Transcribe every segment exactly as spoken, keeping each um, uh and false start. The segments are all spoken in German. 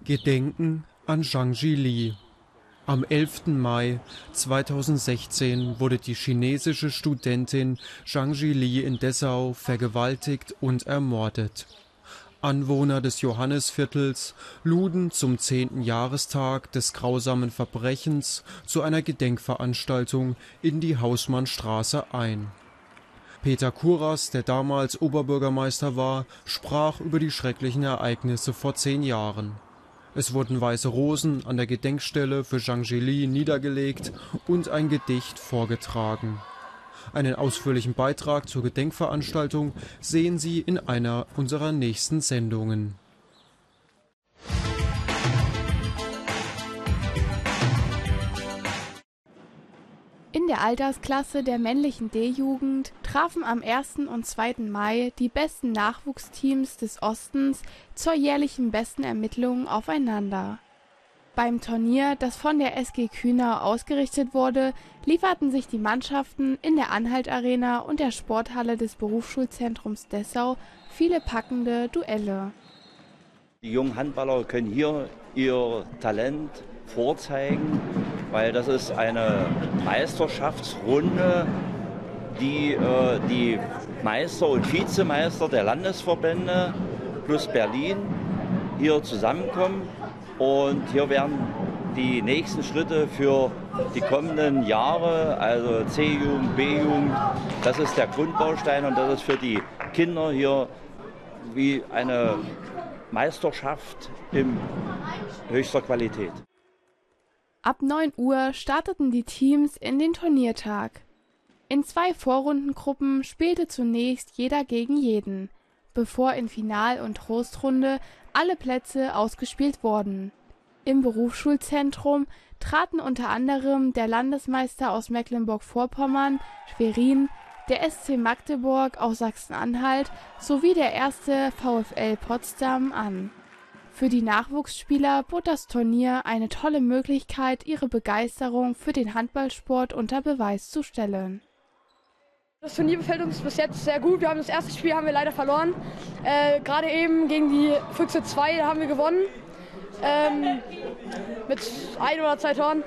Gedenken an Zhang Zhili. Am elften Mai zweitausendsechzehn wurde die chinesische Studentin Zhang Zhili in Dessau vergewaltigt und ermordet. Anwohner des Johannisviertels luden zum zehnten Jahrestag des grausamen Verbrechens zu einer Gedenkveranstaltung in die Hausmannstraße ein. Peter Kuras, der damals Oberbürgermeister war, sprach über die schrecklichen Ereignisse vor zehn Jahren. Es wurden weiße Rosen an der Gedenkstelle für Zhang Zhili niedergelegt und ein Gedicht vorgetragen. Einen ausführlichen Beitrag zur Gedenkveranstaltung sehen Sie in einer unserer nächsten Sendungen. In der Altersklasse der männlichen D-Jugend trafen am ersten und zweiten Mai die besten Nachwuchsteams des Ostens zur jährlichen Bestenvermittlung aufeinander. Beim Turnier, das von der S G Kühner ausgerichtet wurde, lieferten sich die Mannschaften in der Anhalt-Arena und der Sporthalle des Berufsschulzentrums Dessau viele packende Duelle. Die jungen Handballer können hier ihr Talent vorzeigen, weil das ist eine Meisterschaftsrunde, die äh, die Meister und Vizemeister der Landesverbände plus Berlin hier zusammenkommen. Und hier werden die nächsten Schritte für die kommenden Jahre, also C-Jugend, B-Jugend, das ist der Grundbaustein und das ist für die Kinder hier wie eine Meisterschaft in höchster Qualität. Ab neun Uhr starteten die Teams in den Turniertag. In zwei Vorrundengruppen spielte zunächst jeder gegen jeden, bevor in Final- und Trostrunde alle Plätze ausgespielt wurden. Im Berufsschulzentrum traten unter anderem der Landesmeister aus Mecklenburg-Vorpommern, Schwerin, der S C Magdeburg aus Sachsen-Anhalt sowie der erste VfL Potsdam an. Für die Nachwuchsspieler bot das Turnier eine tolle Möglichkeit, ihre Begeisterung für den Handballsport unter Beweis zu stellen. Das Turnier gefällt uns bis jetzt sehr gut. Wir haben das erste Spiel haben wir leider verloren. Äh, Gerade eben gegen die Füchse zwei haben wir gewonnen. Ähm, mit ein oder zwei Toren.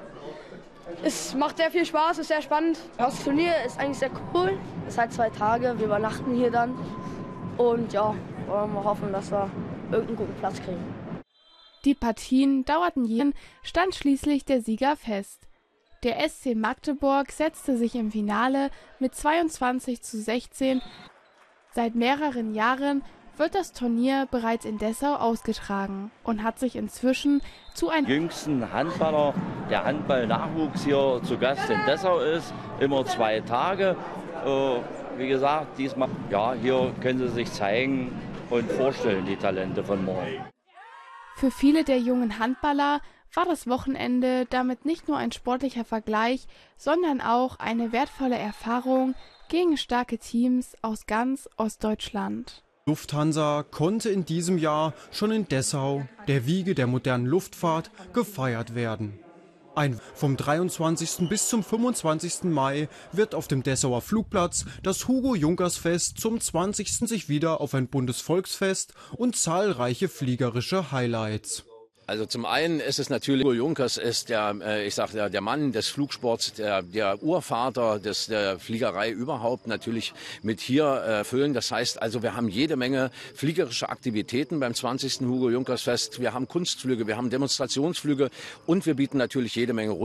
Es macht sehr viel Spaß, ist sehr spannend. Das Turnier ist eigentlich sehr cool. Es ist halt zwei Tage, wir übernachten hier dann. Und ja, wollen wir hoffen, dass wir irgendeinen guten Platz kriegen. Die Partien dauerten jeden, stand schließlich der Sieger fest. Der S C Magdeburg setzte sich im Finale mit zweiundzwanzig zu sechzehn. Seit mehreren Jahren wird das Turnier bereits in Dessau ausgetragen und hat sich inzwischen zu einem jüngsten Handballer, der Handball-Nachwuchs hier zu Gast in Dessau ist. Immer zwei Tage. Äh, wie gesagt, diesmal, ja, hier können sie sich zeigen und vorstellen, die Talente von morgen. Für viele der jungen Handballer war das Wochenende damit nicht nur ein sportlicher Vergleich, sondern auch eine wertvolle Erfahrung gegen starke Teams aus ganz Ostdeutschland. Lufthansa konnte in diesem Jahr schon in Dessau, der Wiege der modernen Luftfahrt, gefeiert werden. Ein vom dreiundzwanzigsten bis zum fünfundzwanzigsten Mai wird auf dem Dessauer Flugplatz das Hugo-Junkers-Fest zum zwanzigsten sich wieder auf ein Bundesvolksfest und zahlreiche fliegerische Highlights. Also zum einen ist es natürlich, Hugo Junkers ist der, äh, ich sag, der, der Mann des Flugsports, der, der Urvater des, der Fliegerei überhaupt natürlich mit hier äh, füllen. Das heißt also, wir haben jede Menge fliegerische Aktivitäten beim zwanzigsten Hugo Junkers Fest. Wir haben Kunstflüge, wir haben Demonstrationsflüge und wir bieten natürlich jede Menge